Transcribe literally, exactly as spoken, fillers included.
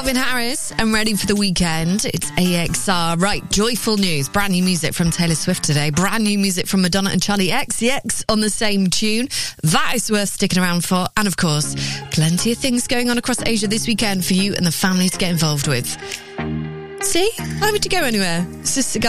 Calvin Harris, I'm ready for the weekend. It's A X R. Right, joyful news. Brand new music from Taylor Swift today. Brand new music from Madonna and Charlie X C X on the same tune. That is worth sticking around for. And of course, plenty of things going on across Asia this weekend for you and the family to get involved with. See? Why would you go anywhere? It's just a guy